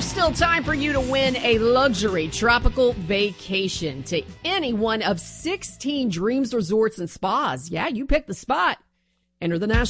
There's still time for you to win a luxury tropical vacation to any one of 16 Dreams Resorts and Spas. Yeah, you pick the spot. Enter the National